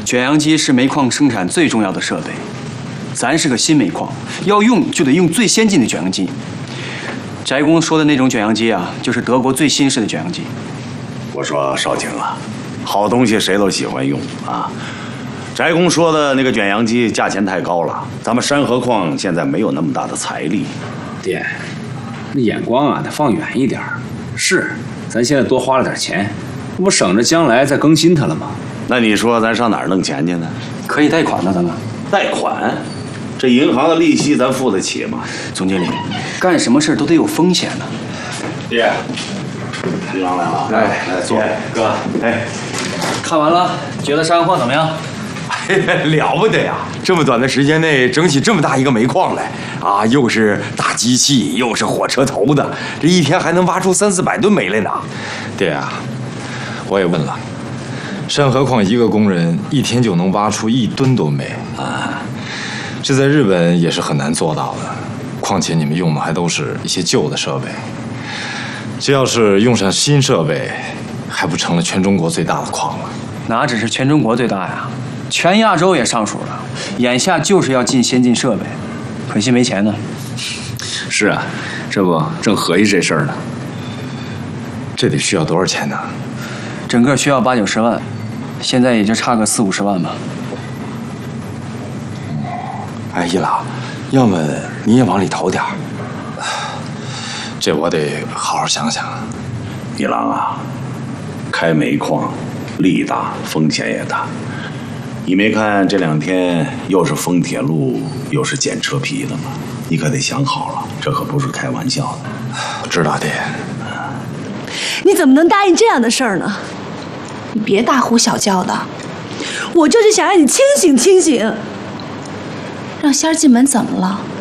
卷扬机是煤矿生产最重要的设备，咱是个新煤矿，要用就得用最先进的卷扬机。翟公说的那种卷扬机啊，就是德国最新式的卷扬机。 我说少卿啊，好东西谁都喜欢用啊。翟公说的那个卷扬机价钱太高了，咱们山河矿现在没有那么大的财力。 爹，那眼光啊得放远一点。是，咱现在多花了点钱，这不省着将来再更新它了吗？ 那你说咱上哪儿弄钱去呢？ 可以贷款呢，咱们。 贷款？这银行的利息咱付得起吗？ 总经理，干什么事都得有风险呢。 爹，李郎来了，来坐。 哥，哎，看完了，觉得山河矿怎么样？ 了不得呀！这么短的时间内整起这么大一个煤矿来啊，又是大机器，又是火车头的，这一天还能挖出300-400吨煤来呢。 爹啊，我也问了，山河矿一个工人一天就能挖出1吨多煤啊，这在日本也是很难做到的。况且你们用的还都是一些旧的设备，这要是用上新设备，还不成了全中国最大的矿了？ 哪只是全中国最大呀？全亚洲也上数了，眼下就是要进先进设备，可惜没钱呢。 是啊，这不正合计这事儿呢。 这得需要多少钱呢？ 整个需要80-90万，现在也就差个40-50万吧。 哎，一郎，要么你也往里投点儿。 这我得好好想想。 一郎啊，开煤矿利大，风险也大。你没看这2天又是封铁路，又是剪车皮的吗？你可得想好了，这可不是开玩笑的。 我知道，爹。 你怎么能答应这样的事儿呢？你别大呼小叫的，我就是想让你清醒清醒。 让仙儿进门怎么了？